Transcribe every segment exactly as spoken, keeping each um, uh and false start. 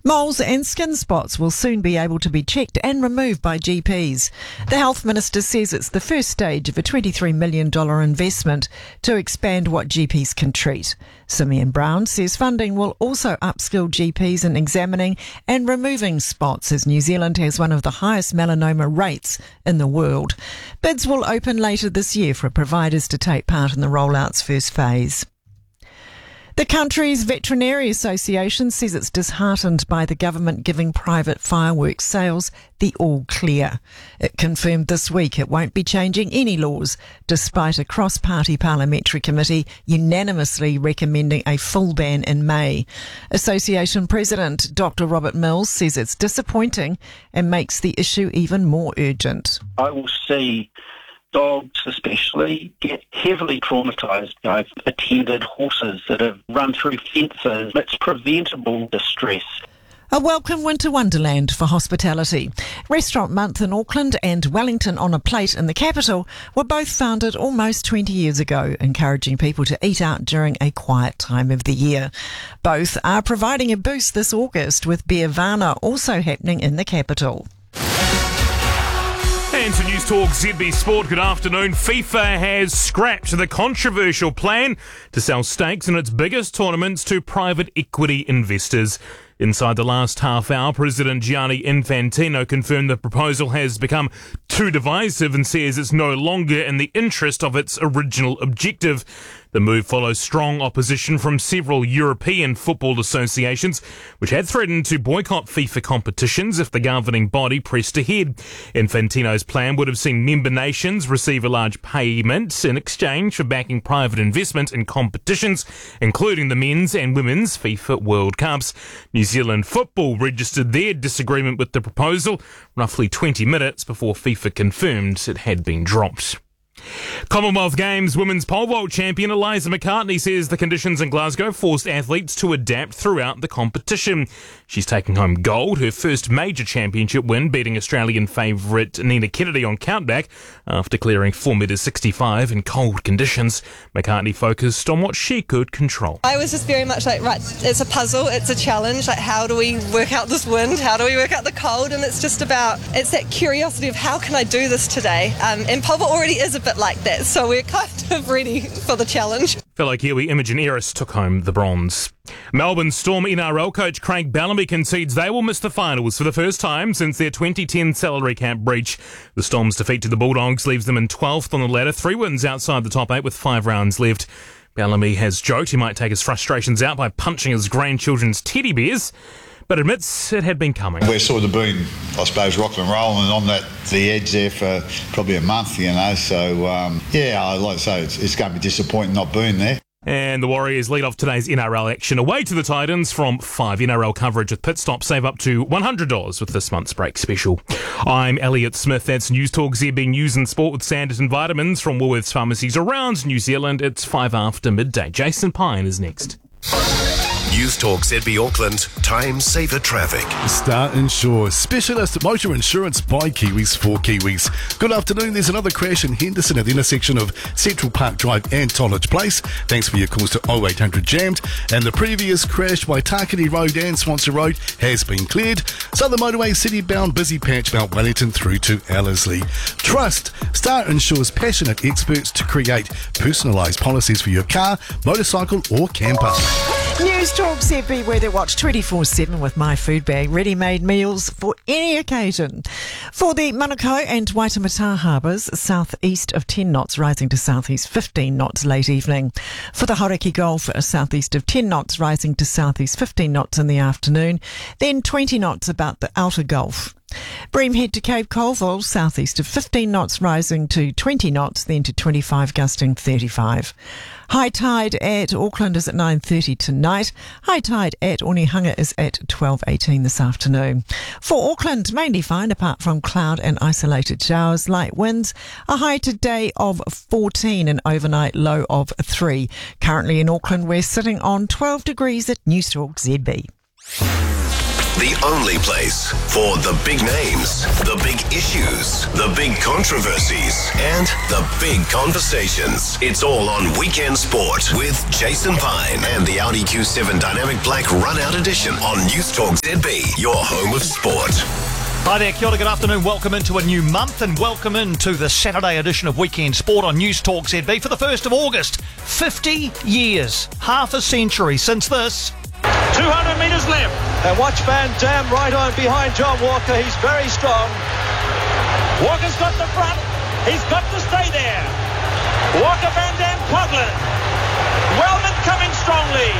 Moles and skin spots will soon be able to be checked and removed by G Ps. The Health Minister says it's the first stage of a twenty-three million dollars investment to expand what G Ps can treat. Simeon Brown says funding will also upskill G Ps in examining and removing spots, as New Zealand has one of the highest melanoma rates in the world. Bids will open later this year for providers to take part in the rollout's first phase. The country's Veterinary Association says it's disheartened by the government giving private fireworks sales the all clear. It confirmed this week it won't be changing any laws, despite a cross-party parliamentary committee unanimously recommending a full ban in May. Association President Doctor Robert Mills says it's disappointing and makes the issue even more urgent. I will see dogs especially get heavily traumatised. I've attended horses that have run through fences. It's preventable distress. A welcome winter wonderland for hospitality. Restaurant Month in Auckland and Wellington on a Plate in the capital were both founded almost twenty years ago, encouraging people to eat out during a quiet time of the year. Both are providing a boost this August, with Beervana also happening in the capital. And to News Talk Z B Sport, good afternoon. FIFA has scrapped the controversial plan to sell stakes in its biggest tournaments to private equity investors. Inside the last half hour, President Gianni Infantino confirmed the proposal has become too divisive and says it's no longer in the interest of its original objective. The move follows strong opposition from several European football associations, which had threatened to boycott FIFA competitions if the governing body pressed ahead. Infantino's plan would have seen member nations receive a large payment in exchange for backing private investment in competitions, including the men's and women's FIFA World Cups. New Zealand Football registered their disagreement with the proposal roughly twenty minutes before FIFA confirmed it had been dropped. Commonwealth Games women's pole vault champion Eliza McCartney says the conditions in Glasgow forced athletes to adapt throughout the competition. She's taking home gold, her first major championship win, beating Australian favourite Nina Kennedy on countback after clearing four metres sixty-five in cold conditions. McCartney focused on what she could control. I was just very much like, right, it's a puzzle, it's a challenge, like how do we work out this wind, how do we work out the cold, and it's just about, it's that curiosity of how can I do this today, um, and pole vault already is a bit like that, so we're kind of ready for the challenge. Fellow Kiwi Imogen Eris took home the bronze. Melbourne Storm N R L coach Craig Bellamy concedes they will miss the finals for the first time since their twenty ten salary cap breach. The Storm's defeat to the Bulldogs leaves them in twelfth on the ladder, three wins outside the top eight with five rounds left. Bellamy has joked he might take his frustrations out by punching his grandchildren's teddy bears, but admits it had been coming. We've sort of been, I suppose, rocking and rolling on that the edge there for probably a month, you know. So, um, yeah, I like to say it's, it's going to be disappointing not being there. And the Warriors lead off today's N R L action away to the Titans from five. N R L coverage with Pit Stop. Save up to one hundred dollars with this month's break special. I'm Elliot Smith. That's News Talk Z B News and Sport with Sanderson Vitamins from Woolworths pharmacies around New Zealand. It's five after midday. Jason Pine is next. News Talk Z B Auckland, time saver traffic. Star Insure, specialist motor insurance by Kiwis for Kiwis. Good afternoon, there's another crash in Henderson at the intersection of Central Park Drive and Tollage Place. Thanks for your calls to oh eight hundred jammed. And the previous crash by Takini Road and Swansea Road has been cleared. Southern Motorway city-bound busy patch Mount Wellington through to Ellerslie. Trust, Star Insure's passionate experts to create personalised policies for your car, motorcycle or camper. News Talk Z B Weather Watch twenty-four seven with My Food Bag. Ready-made meals for any occasion. For the Manukau and Waitemata harbours, south-east of ten knots, rising to south-east fifteen knots late evening. For the Hauraki Gulf, south-east of ten knots, rising to south-east fifteen knots in the afternoon. Then twenty knots about the outer Gulf. Bream head to Cape Colville, southeast of fifteen knots, rising to twenty knots, then to twenty-five, gusting thirty-five. High tide at Auckland is at nine thirty tonight. High tide at Onehunga is at twelve eighteen this afternoon. For Auckland, mainly fine apart from cloud and isolated showers, light winds. A high today of fourteen, an overnight low of three. Currently in Auckland, we're sitting on twelve degrees at News Talk Z B. the only place for the big names, the big issues, the big controversies, and the big conversations. It's all on Weekend Sport with Jason Pine and the Audi Q seven Dynamic Black Runout Edition on News Talk Z B, your home of sport. Hi there, kia ora, good afternoon. Welcome into a new month and welcome into the Saturday edition of Weekend Sport on News Talk Z B for the first of August. fifty years, half a century since this. two hundred metres left. And watch Van Dam right on behind John Walker. He's very strong. Walker's got the front. He's got to stay there. Walker, Van Dam, Coughlin. Wellman coming strongly.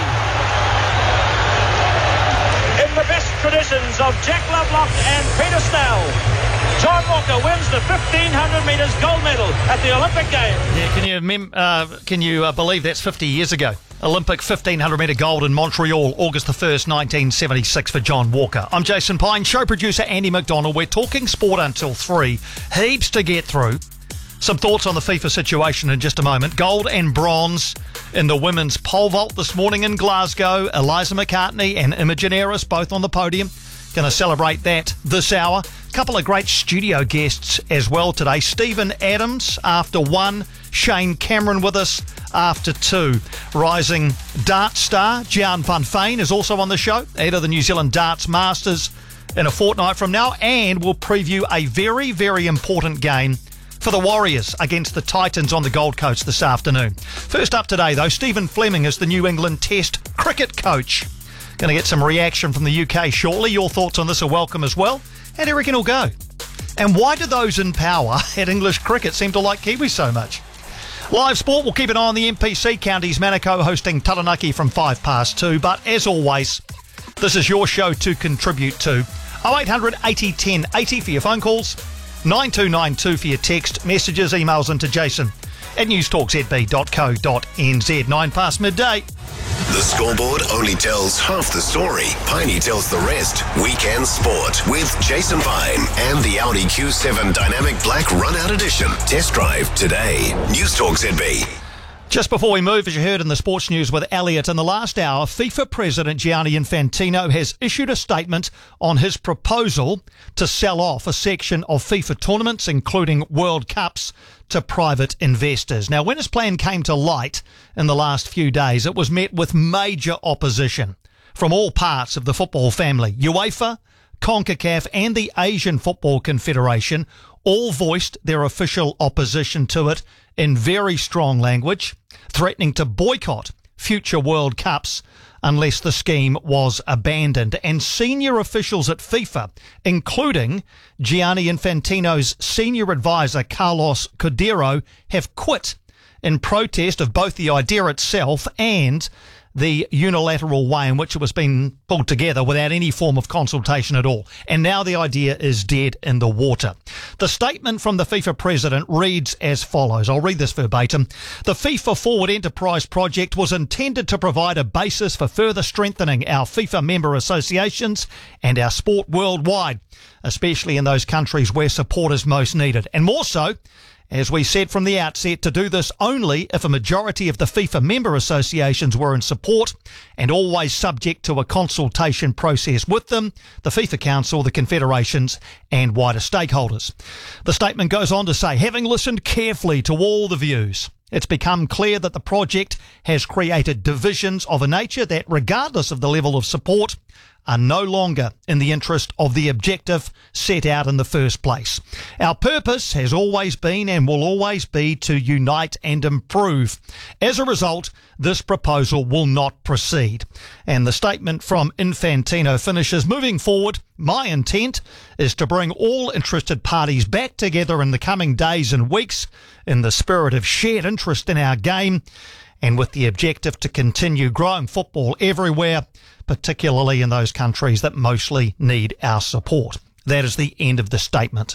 In the best traditions of Jack Lovelock and Peter Snell, John Walker wins the fifteen hundred metres gold medal at the Olympic Games. Yeah, can you mem- uh, can you uh, believe that's fifty years ago? Olympic fifteen hundred metre gold in Montreal, August the first, nineteen seventy-six for John Walker. I'm Jason Pine, show producer Andy McDonald. We're talking sport until three. Heaps to get through. Some thoughts on the FIFA situation in just a moment. Gold and bronze in the women's pole vault this morning in Glasgow. Eliza McCartney and Imogen Eris both on the podium. Going to celebrate that this hour. A couple of great studio guests as well today. Stephen Adams after one. Shane Cameron with us after two. Rising dart star Gian van Veen is also on the show, ahead of the New Zealand Darts Masters in a fortnight from now. And we'll preview a very, very important game for the Warriors against the Titans on the Gold Coast this afternoon. First up today, though, Stephen Fleming is the New England Test cricket coach. Going to get some reaction from the U K shortly. Your thoughts on this are welcome as well. How do you reckon he'll go? And why do those in power at English cricket seem to like Kiwis so much? Live sport, we'll keep an eye on the N P C counties. Manukau hosting Taranaki from five past two. But as always, this is your show to contribute to. oh eight hundred eighty ten eighty for your phone calls. nine two nine two for your text, messages, emails into Jason at newstalk z b dot co dot n z. Nine past midday. The scoreboard only tells half the story. Piney tells the rest. Weekend Sport with Jason Pine and the Audi Q seven Dynamic Black Runout Edition. Test drive today. News Talk Z B. Just before we move, as you heard in the sports news with Elliot in the last hour, FIFA President Gianni Infantino has issued a statement on his proposal to sell off a section of FIFA tournaments, including World Cups, to private investors. Now, when his plan came to light in the last few days, it was met with major opposition from all parts of the football family. UEFA, CONCACAF and the Asian Football Confederation all voiced their official opposition to it in very strong language, threatening to boycott future World Cups unless the scheme was abandoned. And senior officials at FIFA, including Gianni Infantino's senior advisor Carlos Cordeiro, have quit in protest of both the idea itself and the unilateral way in which it was being pulled together without any form of consultation at all. And now the idea is dead in the water. The statement from the FIFA president reads as follows. I'll read this verbatim. The FIFA Forward Enterprise project was intended to provide a basis for further strengthening our FIFA member associations and our sport worldwide, especially in those countries where support is most needed. And more so, as we said from the outset, to do this only if a majority of the FIFA member associations were in support and always subject to a consultation process with them, the FIFA Council, the confederations and wider stakeholders. The statement goes on to say, having listened carefully to all the views, it's become clear that the project has created divisions of a nature that, regardless of the level of support, are no longer in the interest of the objective set out in the first place. Our purpose has always been and will always be to unite and improve. As a result, this proposal will not proceed. And the statement from Infantino finishes, moving forward, my intent is to bring all interested parties back together in the coming days and weeks in the spirit of shared interest in our game and with the objective to continue growing football everywhere, particularly in those countries that mostly need our support. That is the end of the statement.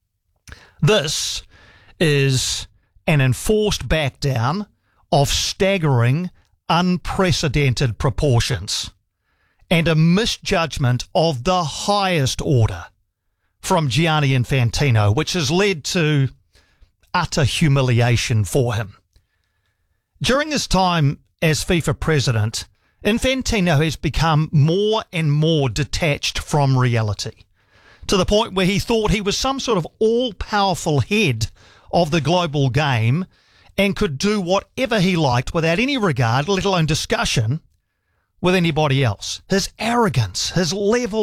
This is an enforced back down of staggering, unprecedented proportions and a misjudgment of the highest order from Gianni Infantino, which has led to utter humiliation for him. During his time as FIFA president, Infantino has become more and more detached from reality, to the point where he thought he was some sort of all-powerful head of the global game and could do whatever he liked without any regard, let alone discussion, with anybody else. His arrogance, his level